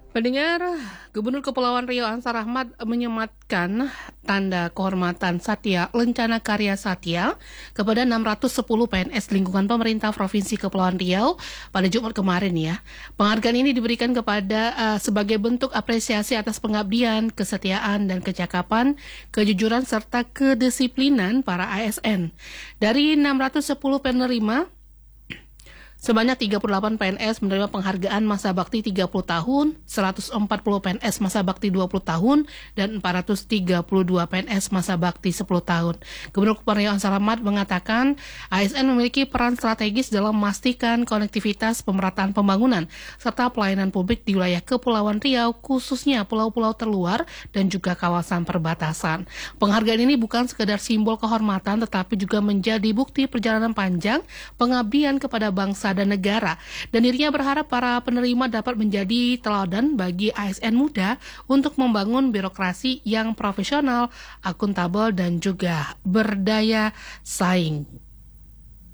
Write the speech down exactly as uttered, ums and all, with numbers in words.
Pendengar, Gubernur Kepulauan Riau Ansar Ahmad menyematkan tanda kehormatan Satya Lencana Karya Satya kepada enam ratus sepuluh P N S lingkungan pemerintah Provinsi Kepulauan Riau pada Jumat kemarin ya. Penghargaan ini diberikan kepada uh, sebagai bentuk apresiasi atas pengabdian, kesetiaan dan kecakapan, kejujuran serta kedisiplinan para A S N. Dari enam ratus sepuluh penerima, sebanyak tiga puluh delapan P N S menerima penghargaan masa bakti tiga puluh tahun, seratus empat puluh P N S masa bakti dua puluh tahun, dan empat ratus tiga puluh dua P N S masa bakti sepuluh tahun. Gubernur Kepulauan Riau Ansar Ahmad mengatakan A S N memiliki peran strategis dalam memastikan konektivitas pemerataan pembangunan serta pelayanan publik di wilayah Kepulauan Riau, khususnya pulau-pulau terluar dan juga kawasan perbatasan. Penghargaan ini bukan sekedar simbol kehormatan tetapi juga menjadi bukti perjalanan panjang pengabdian kepada bangsa dan negara, dan dirinya berharap para penerima dapat menjadi teladan bagi A S N muda untuk membangun birokrasi yang profesional, akuntabel dan juga berdaya saing.